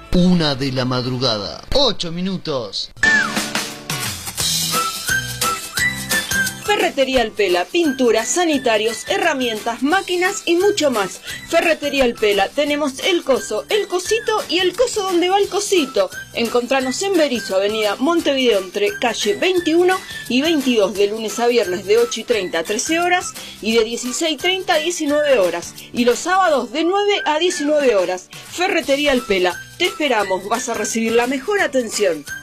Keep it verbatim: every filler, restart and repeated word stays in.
Una de la madrugada, ocho minutos. Ferretería El Pela, pinturas, sanitarios, herramientas, máquinas y mucho más. Ferretería El Pela, tenemos el coso, el cosito y el coso donde va el cosito. Encontranos en Berisso, avenida Montevideo, entre calle veintiuno y veintidós, de lunes a viernes de ocho y treinta a trece horas y de dieciséis y treinta a diecinueve horas. Y los sábados de nueve a diecinueve horas. Ferretería El Pela, te esperamos, vas a recibir la mejor atención.